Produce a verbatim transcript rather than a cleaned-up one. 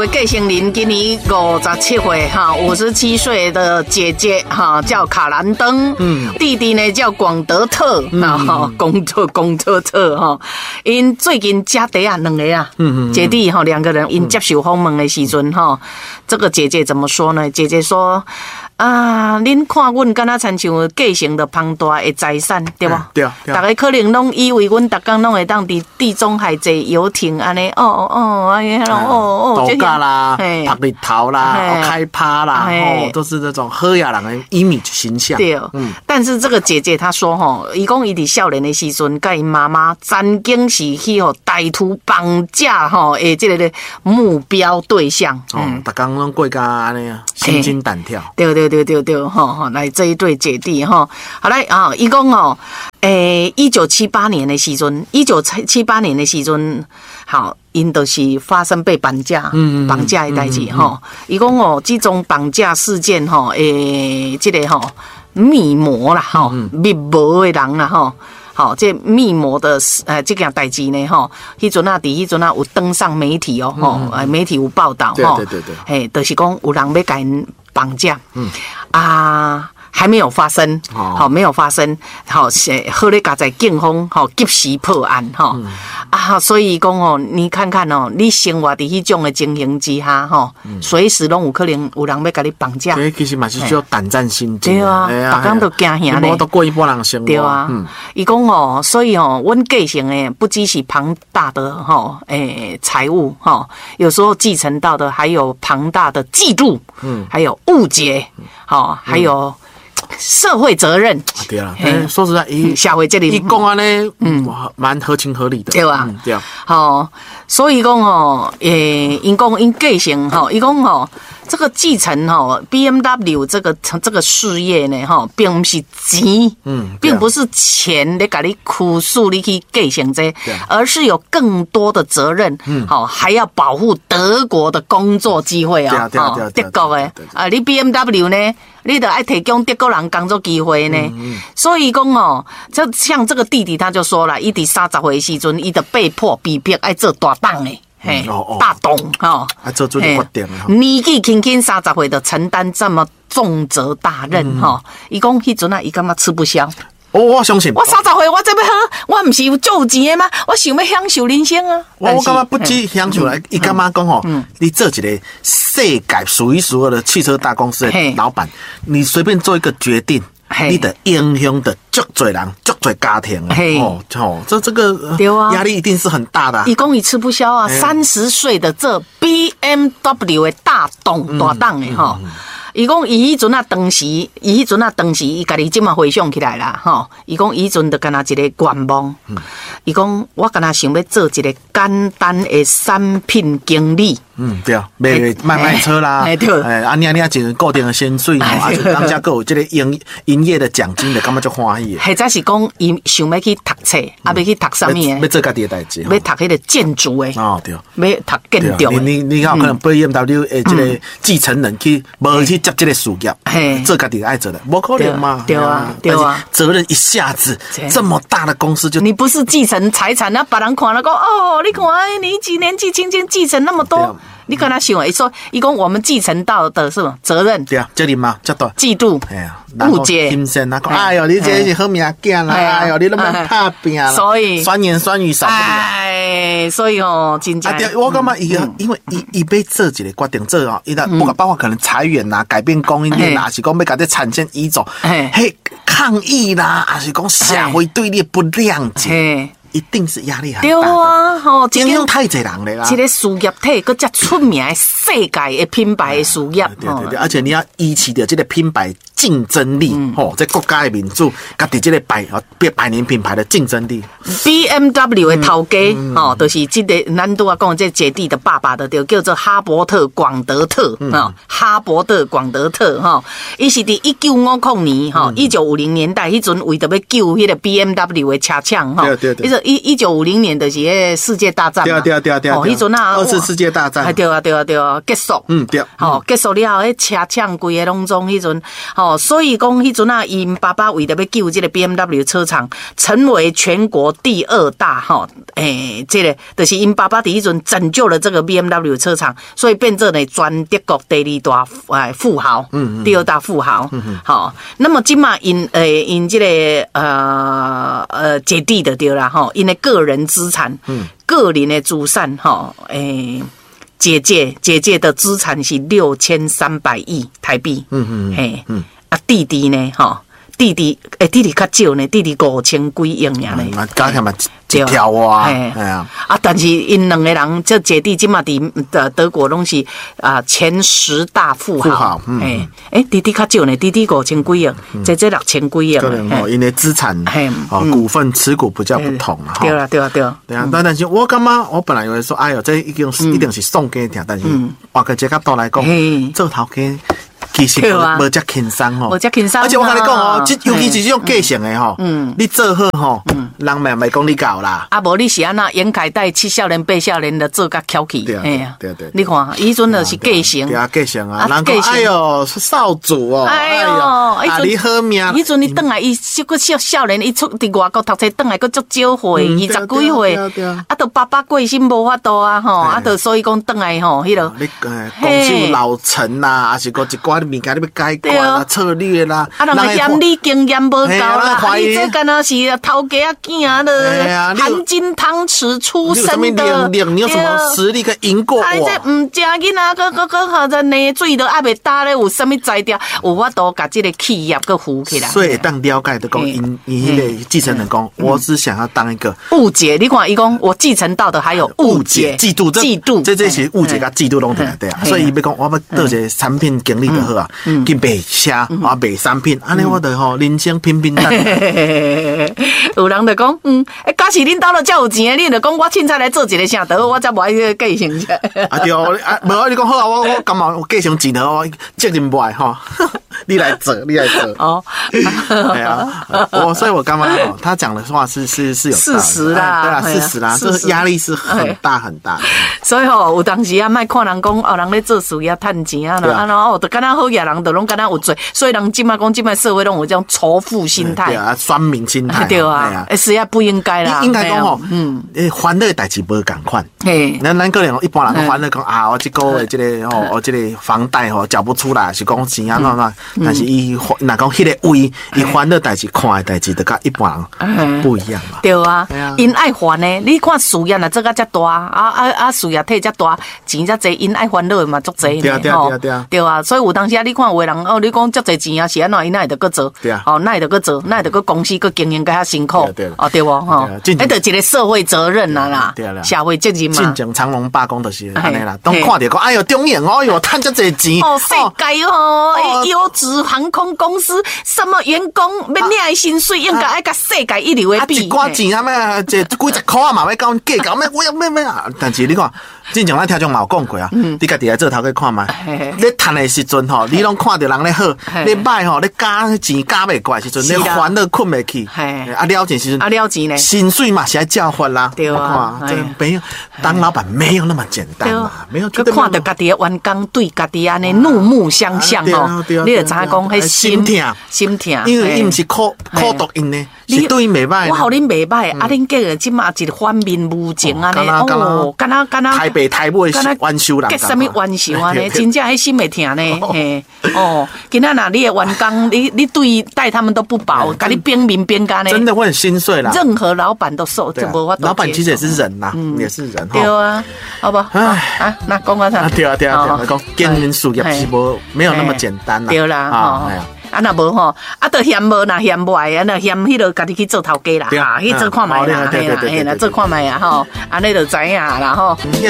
的继承人今年五十七岁哈，五十七岁的姐姐哈叫卡兰登，嗯，弟弟呢叫广德特，然后广特广特特哈，因最近家弟啊两个啊，嗯嗯，姐弟哈两个人因接受访问的时阵哈，这个姐姐怎么说呢？姐姐说。啊，恁看阮敢若亲像继承着庞大的财产，对无？ 对啊， 大家可能拢以为阮逐工拢会当伫地中海坐游艇安尼，哦哦，哎呀，哦哦， 度假啦，晒日头啦，开趴啦，哦，都是这种好野人的 image 形象。 对，嗯。但是这个姐姐她说吼，伊讲伊伫少年的时阵，甲伊妈妈曾经是去吼歹徒绑架吼诶，这个目标对象。 嗯，逐工拢过甲安尼啊，心惊胆跳。 对对。对对对，哈哈，来这一对姐弟哈，好来啊，一共哦，诶，一九七八年的时阵，一九七八年的时阵，好，因都是发生被绑架，嗯，绑架的代志哈，一共哦，这种绑架事件哈，诶，这个哈密谋啦哈，密谋的人啦哈。好，这密谋的呃这件代志呢，吼，迄阵啊，伫迄阵啊有登上媒体哦，吼、嗯，媒体有报道， 对对对对， 嘿，就是讲有人要甲因绑架，嗯啊。还没有发生，好、哦，没有发生，好，好咧，家在警方好及时破案哈、嗯、啊，所以讲哦，你看看哦，你生活伫迄种的情形之下哈，随、嗯、时拢有可能有人要甲你绑架。 所以其实嘛是需要胆战心惊。 对啊，大家都惊吓咧。 都过一般人生活。 对啊，伊讲、嗯、哦，所以哦，阮继承的不只是庞大的哈诶财务哈，有时候继承到的还有庞大的嫉妒，嗯，还有误解，好、嗯，还有。社会责任， 对啦，说实在，伊社会这里， 伊讲安尼，嗯，蛮合情合理的， 对吧？ 嗯、对啊， 好，所以讲哦，诶，因讲因继承吼，伊讲吼，这个继承吼 ，B M W 这个这个事业呢，哈，并不是钱，嗯，并不是钱来给你苦诉你去继承这，而是有更多的责任，嗯，好，还要保护德国的工作机会啊， 哦， 德国的啊，你 B M W 呢？你得爱提供德国人工作机会呢，嗯嗯、所以讲哦，就像这个弟弟他就说了，伊伫三十岁的时阵，伊就被迫逼迫爱做大党诶，嘿，嗯哦、大董哈， 啊做做决定啊， 年纪轻轻三十岁的承担这么重责大任哈，伊讲迄阵啊，伊感觉吃不消。 哦，我相信。 我三十岁，我这要好，我唔是有做钱的吗？我想要享受人生啊！ 我我感觉不止享受啦，伊感觉讲吼，你做一个世界数一数二的汽车大公司的老板，你随便做一个决定，你的影响的足多人、足多家庭啊！哦哦，这这个压力一定是很大的。 伊讲伊吃不消啊！三十岁的这 B M W 的大董大党的哈。伊讲伊迄阵啊，当时伊迄阵啊，当时伊家己即马回想起来啦，吼！伊讲伊迄阵就干那一个愿望，伊讲我干那想要做一个简单的产品经理。 嗯，对啊，卖卖卖车啦，哎，啊，你啊你啊，一个固定的薪水吼，啊，人家佫有这个营营业的奖金的，感觉就欢喜。 或者是讲伊想要去读册，啊，要去读啥物诶？ 要做家己的代志， 要读迄个建筑诶。 哦，对， 要读建筑。 你你你有可能 B M W 诶，这个继承人去无去接这个事业，做家己的爱做的，无可能嘛？ 对啊，对啊， 责任一下子这么大的公司就你不是继承财产，那别人看了讲哦，你看你几年纪轻轻继承那么多。你跟他想诶，说伊讲我们继承到的是责任， 对啊，这里嘛，这多嫉妒，哎呀，误解， 心生啊，哎呦，你这是好命囝啦，哎呦，你那么拍拼啦， 所以酸言酸语少不了， 哎，所以哦，真正， 我感觉伊因为伊伊要做一个决定，做哦，伊不包括可能裁员啦、改变供应链啦，还是讲要把这产线移走，嘿，抗议啦，还是讲社会对你不谅解。一定是压力很大的，对啊，吼， 影响太侪人了啦。 一个事业体，搁遮出名的世界的品牌的事业， 对对对，而且你要依持着这个品牌竞争力，吼，在国家的民主，甲伫这个百啊百年品牌的竞争力。 B M W 的头家，吼，就是这个咱拄啊讲这姐弟的爸爸的，就叫做哈伯特·广德特，啊，哈伯特·广德特，哈，伊是伫一九五零年，哈，一九五零年代，迄阵为着要救迄个 B M W 的车厂，哈， 对对对。 一一九五零年的是迄世界大战嘛， 对啊对啊对啊对啊， 哦，迄阵啊， 二次世界大战， 对啊对啊对啊，结束， 嗯对， 好结束了后，迄车厂规个拢总迄阵，吼吼，所以讲迄阵啊，因爸爸为了要救这个 B M W 车厂，成为全国第二大吼，诶，这个就是因爸爸第一阵拯救了这个 B M W 车厂，所以变成了全德国第二大诶富豪，嗯，第二大富豪，嗯嗯，好，那么今嘛因诶因这个呃呃姐弟的对啦吼，因的个人资产，嗯，个人的资产吼，诶。姐姐姐姐的资产是六千三百亿台币，嗯嗯嘿，嗯啊弟弟呢，哈弟弟诶弟弟较少呢，弟弟五千几亿尔呢， 嘛加起嘛一条哇，哎呀啊，但是因两个人这姐弟今嘛伫的德国拢是啊前十大富豪，富豪，哎诶弟弟较少呢，弟弟五千几亿，姐姐六千几亿， 可能哦，因为资产哦股份持股比较不同嘛， 对啦对啦对啦， 对啊，但但是我感觉我本来以为说，哎呦，这一定一定是送给你，但是换个这角度来讲，做头家。其实无遮轻松吼， 无遮轻松。 而且我跟你讲哦，即尤其是这种继承的吼，嗯，你做好吼，嗯，人咪咪讲你搞啦。 啊，无你是安那严凯带七少年八少年的做甲翘起， 对啊，对对。 你看，以前就是继承， 对啊，继承啊。人讲哎呦，少主哦，哎呦，啊你好命。 以前你转来，伊小个小少年，伊出伫外国读册，转来个足少岁，二十几岁，啊，都爸爸过身无法度啊，吼，啊，都所以讲转来吼，迄落。 你诶，讲起老陈呐，还是个一寡物件你要改观啦、策略啦， 啊，人个嫌你经验无够啦，啊，你这敢若是头家囝的，含金汤匙出身的， 你有什么实力可以赢过我？ 啊，这唔食囡仔，个个个好在泥水都还未打咧，有啥物才调？有法度甲这个企业个扶起来。 所以当了解的讲，因因迄个继承人讲，我只想要当一个误解。你看，伊讲我继承到的还有误解、 嫉妒、 嫉妒， 这这是误解甲嫉妒拢在内底啊。所以伊要讲，我要做一个产品经理就好啊。去卖车啊，卖产品，安尼我就吼人生平平淡淡。 有人就讲，嗯，哎，假使恁兜了遮有钱，你就讲我凊彩来做一个啥得，我才无爱去继承者。 啊对，啊，无你讲好啊，我我干嘛我继承钱呢？我责任不爱哈，你来做，你来做。哦，对啊，我所以我刚刚哦，他讲的话是是是有事实啦， 对啦，事实啦，这压力是很大很大。 所以吼，有当时啊，莫看人讲哦，人咧做事业趁钱啊，然后哦，就敢若好野人，就拢敢若有罪。所以人即马讲，即马社会拢有这种仇富心态， 对啊，酸民心态， 对啊，哎，是啊，不应该啦， 应该讲吼，嗯，诶，欢乐代志无共款，嘿，咱咱个人一般人欢乐讲啊，我这个月这个吼，我这个房贷吼缴不出来，是讲钱啊那那，但是伊若讲迄个位，伊欢乐代志看的代志，就甲一般人不一样嘛， 对啊，因爱还呢，你看事业若做甲遮大，啊啊啊，事业摕遮大，钱遮济，因爱烦恼嘛足济呢，吼，对啊，所以有当时啊，你看有的人哦，你讲足济钱啊，是安怎伊哪会得搁做？对啊，哦，哪会得搁做？哪会得搁公司搁经营甲遐辛苦？哦，对无吼，迄着一个社会责任啦啦，社会责任嘛。 进前长隆罢工就是安尼啦，当看着讲，哎哟，中影哦哟，趁遮济钱。 哦，世界哦，优质航空公司，什么员工要领的薪水，应该爱甲世界一流的比。 一寡钱啊，咩这几十块啊嘛，要甲计较咩？我要咩咩啊？但是你看，进前咱听众嘛有讲过啊，你家己来做头去看嘛，你趁的时阵吼，你拢看着人咧好，你歹吼，你加钱加袂过时阵，你烦恼困袂去，啊了钱时阵， 啊了钱呢， 薪水嘛是要照发啦， 对啊， 这没有当老板没有那么简单嘛，没有。 佮看着家己的员工对家己安尼怒目相向吼，你就知影讲迄心痛心痛， 因为伊毋是苦苦读因呢，是对因袂歹。 我互恁袂歹，啊恁个人即马一个反面无情安尼，哦，敢若敢若台北台北冤仇人， 结什么冤仇安尼，真正迄心会痛呢，嘿，哦，今仔若你的员工，你你对待他们都不薄，甲你兵民兵干呢， 真的会很心碎啦。 任何老板都受，就无法度。 老板其实也是人呐，也是人。 对啊，好不？哎，啊，那讲到啥？ 对啊对啊对啊，讲经营事业是无没有那么简单啦。 对啦，啊，啊那无吼，啊都嫌无那嫌不爱，啊那嫌迄落家己去做头家啦，啊去做看卖啦，嘿啦，嘿啦做看卖啊吼，安尼就知影啦吼。